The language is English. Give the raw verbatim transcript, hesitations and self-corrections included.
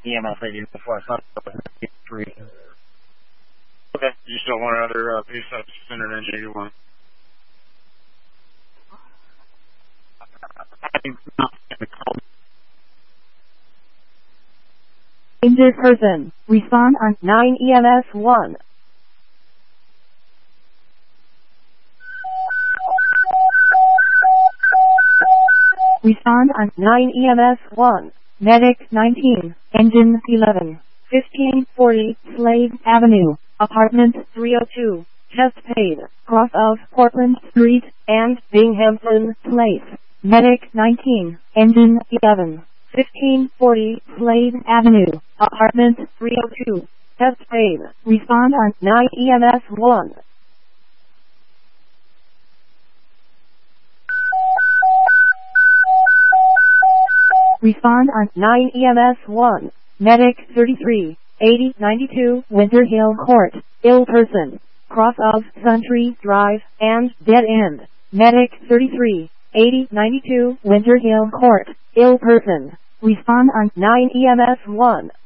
E M S I D before I thought it was three. Okay. You still want another uh, piece of standard N G one? Injured person. Respond on nine E M S one. Respond on nine E M S one. Medic nineteen. Engine eleven. fifteen forty Slade Avenue. Apartment three oh two. Chest paid. Cross of Portland Street and Binghamton Place. Medic nineteen. Engine eleven. fifteen forty Slade Avenue. Apartment three oh two. Chest paid. Respond on nine E M S one. Respond on nine E M S one. Medic thirty-three. eighty ninety-two Winter Hill Court. Ill person. Cross of Country Drive and Dead End. Medic thirty-three. eighty ninety-two Winter Hill Court. Ill person. Respond on nine E M S one.